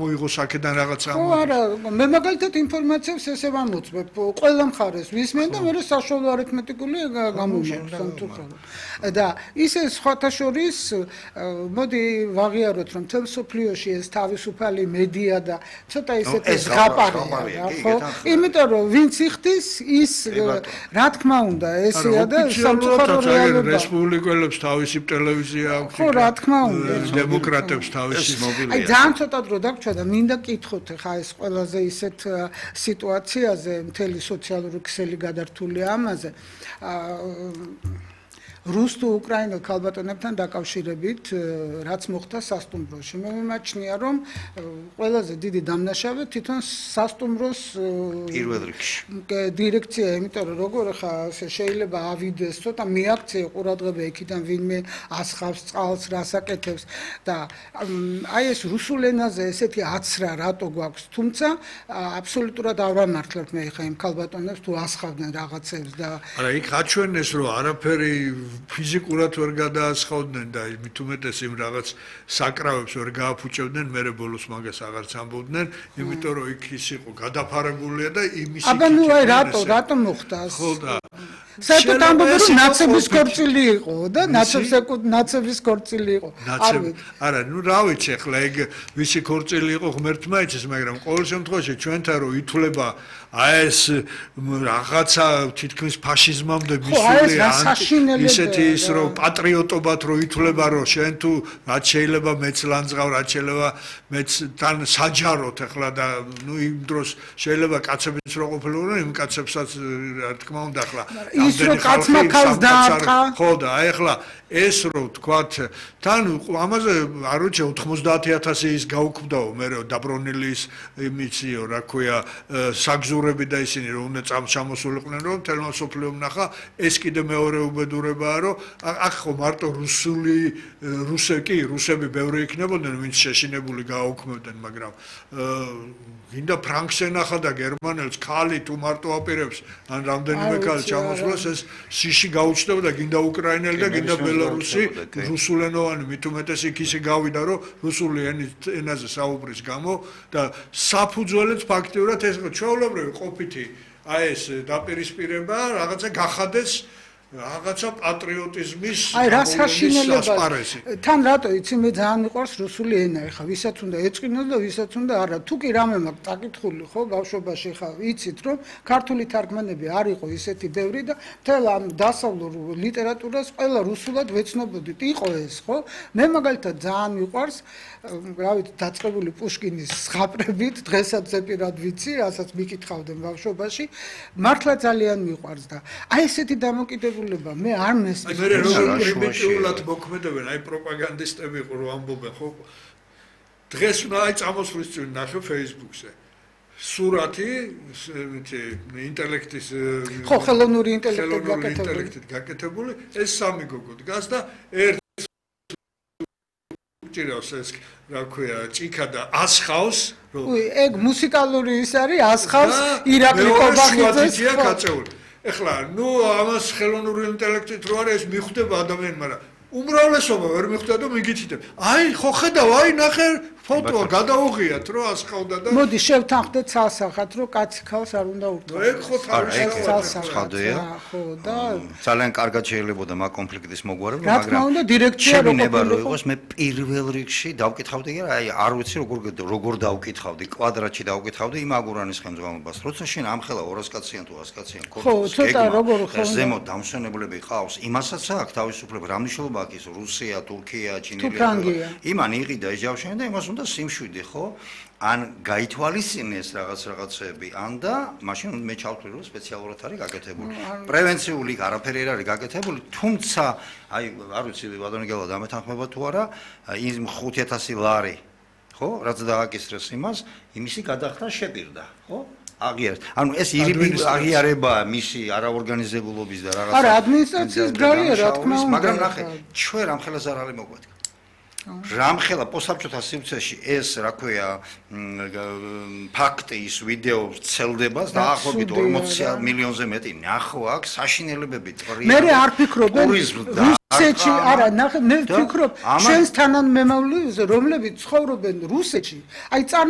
გამოიღოს აქედან რაღაცა. ხო, არა, მე მაგალითად ინფორმაციას ესე ვამოწმებ, ყველა მხარეს ვისმენ და მე საშუალო არითმეტიკული გამომიყვანს. და ისე სხვათა შორის მოდი ვაღიაროთ, რომ მთელ სოფლიოში ეს თავისუფალი მედია და ცოტა ისეთი ზღაპარია, ხო? იმიტომ რომ ვინც იხდის, ის რა თქმა უნდა, ესეა და სამწუხარო რეალობა. რესპუბლიკელებს თავისი ტელევიზია აქვს. ხო, რა თქმა უნდა. დემოკრატებს თავისი მობილია. აი ძალიან ცოტა დრო დაგვრჩა და მინდა კითხოთ ხა ეს ყველაზე ისეთ სიტუაციაზე მთელი სოციალური ქსელი გადართულია ამაზე. რუს თუ უკრაინელ ქალბატონებთან დაკავშირებით, რაც მოხდა სასტუმროში. მე მიმაჩნია, რომ ყველაზე დიდი დამნაშავე თვითონ სასტუმროს პირველ რიგში დირექცია, იმიტომ რომ როგორ ხა შეიძლება ავიდეს, ცოტა მიაქცია ყურადღება იქიდან ვინმე ასხავს წყალს, რასაკეთებს და აი ეს რუსულ ენაზე ესეთი აცრა რატო გვაქვს, თუმცა აბსოლუტურად არ ვამართლებთ მე ხა იმ ქალბატონებს თუ ასხავდნენ რაღაცებს და არა, იქ აჩვენეს, რომ არაფერი ფიზიკურად ვერ გადაასხავდნენ და მით უმეტეს იმ რაღაც საკრავებს ვერ გააფუჭებდნენ, მერე ბოლოს მაგას აღარც ამბობდნენ, იმიტომ რომ იქ ის იყო გადაფარებულია და იმის აბა ნუ აი რატო მოხდა? ხო და საერთოდ ამბობენ რომ ნაცების ქორწილი იყო და ნაცების ქორწილი იყო. არა, ნუ რა ვიცი ახლა ეგ ვისი ქორწილი იყო ღმერთმა იცის, მაგრამ ყოველ შემთხვევაში ჩვენთან რომ ითვლება აი ეს რაღაცა თითქმის ფაშიზმამდე მისული ისეთი ის რომ პატრიოტობად რომ ითვლება რომ შენ თუ რაც შეიძლება მეც ლანძღავ, რაც შეიძლება მეც თან საჯაროდ ახლა და ნუ იმ დროს შეიძლება კაცებიც რო ყოფილიყო, იმ კაცებსაც რა თქმა უნდა ახლა ის რომ კაცმა ქალს დაარტყა. ხო და აი ახლა ეს რო თქვათ თან ამაზე არ ვიცი 90000 ის გაუქმდაო მე რომ დაბრონილის იმიციო რა ქვია საგზურები და ისინი რომ უნდა ჩამოსულიყვნენ რომ თელმა სოფლიო ნახა ეს კიდე მეორე უბედურებაა რომ აქ ხო მარტო რუსები ბევრი იქნებოდნენ ვინც შეშინებული გააუქმებდნენ მაგრამ გინდა ფრანკს ენახა და გერმანელს ქალი თუ მარტო აპირებს ან რამდენიმე ქალი ჩამოსვლას ეს სიში გაუჩნდება და გინდა უკრაინელი და გინდა ბელარუსი რუსულენოვანი მით უმეტეს იქ ისე გავიდა რომ რუსული ენაზე საუბრის გამო და საფუძველიც ფაქტიურად ეს ჩვეულებრივი ყოფითი აი ეს დაპირისპირება რაღაცა გახადეს რაღაცა პატრიოტიზმის აი რა საშინელება თან რატო იცი მე ძალიან მიყვარს რუსული ენა ეხა ვისაც უნდა ეწყინოს და ვისაც უნდა არა თუ კი რამე მაქვს დაკითხული ხო ბავშვობაში ხა იცით რომ ქართული თარგმანები არ იყო ისეთი ბევრი და მთელ ამ დასავლურ ლიტერატურას ყველა რუსულად ვეცნობოდით იყო ეს ხო მე მაგალითად ძალიან მიყვარს რა ვიცი დაწყებული პუშკინის ზღაპრებით დღესაც ზეპირად ვიცი რასაც მიკითხავდნენ ბავშვობაში მართლა ძალიან მიყვარს და აი ესეთი დამოკიდებულება მე არ მესმის მე როგორ პრიმიტიულად მოქმედებენ აი პროპაგანდისტები იყო რომ ამბობენ ხო დღეს უნდა აი წამოსვლის წინ ნახე Facebook-ზე სურათი ინტელექტის ხო ხელოვნური ინტელექტით გაკეთებული ეს სამი გოგო დგას და ერთ ჭირავს ეს რა ქვია ჭიქა და ასხავს რომ ეგ მუსიკალური ის არის ასხავს ირაკლი კობახიძეს ეხლა ნუ ამას ხელოვნური ინტელექტით რო არის ეს მიხვდება ადამიანი მაგრამ უმრავლესობა ვერ მიხვდა და მიგითითებ აი ხო ხედავ აი ნახე ფოტოა გადაუღიათ რომ ასხავდა და მოდი შევთანხმდეთ სასახად რომ კაცი ქალს არ უნდა ურთულოს ეგ ხო თავისთავადია ხო და ძალიან კარგად შეიძლებოდა მაგ კონფლიქტის მოგვარება მაგრამ რა თქმა უნდა დირექტია რო იყოს მე პირველ რიგში დავკითხავდი აი არ ვიცი როგორ დავკითხავდი კვადრატში დავკითხავდი იმ აგურანის ხელმძღვანელობას როცა შენ ამხელა 200 კაციან თუ 100 კაციან ხო ცოტა როგორ ხო ზემოთ დამსვენებლები ყავს იმასაც აქვს თავისუფლება რა მნიშვნელობა აქვს ის რუსია თურქია ჩინელი იმან იყიდა ეს ჯავშანი და იმას უნდა სიმშვიდე ხო ან გაითვალისწინეს რაღაცები ან და მაშინ მე ჩავთვლი რომ სპეციალურად არის გაკეთებული პრევენციული არაფერი არ არის გაკეთებული თუმცა აი არ ვიცი ბატონიგელა დამეთანხმება თუ არა იმ 5000 ლარი ხო რაც დააკისრეს იმას იმისი გადახდა შეპირდა ხო აღიარეს ანუ ეს აღიარება მისი არაორგანიზებულობის და რაღაცა არა ადმინისტრაციის გრაია რა თქმა უნდა მაგრამ ნახე ჩვენ რამხელა ზარალი მოგვედგა რამხელა პოსტსაბჭოთა სივრცეში ეს რა ქვია ფაქტი ის ვიდეო ვრცელდება დაახლოებით 40 მილიონზე მეტი ნახო აქ საშინელებები მე არ ფიქრობ რუსეთში არა ნახე მე ვფიქრობ ჩვენს თანამემამულეებზე რომლებიც ცხოვრობენ რუსეთში აი